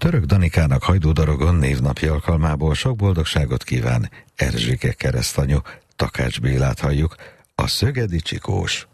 Török Danikának Hajdú Dorogon névnapja alkalmából sok boldogságot kíván Erzsike keresztanyu. Takács Bélát halljuk, a Szögedi Csikós.